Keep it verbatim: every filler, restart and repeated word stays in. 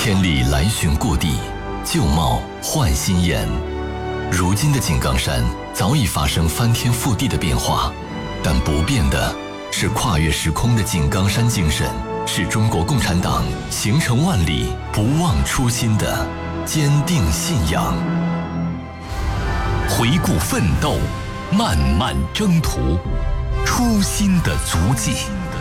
千里来寻故地，旧貌换新颜。如今的井冈山早已发生翻天覆地的变化，但不变的是跨越时空的井冈山精神，是中国共产党行程万里、不忘初心的坚定信仰。 回顾奋斗，漫漫征途，初心的足迹。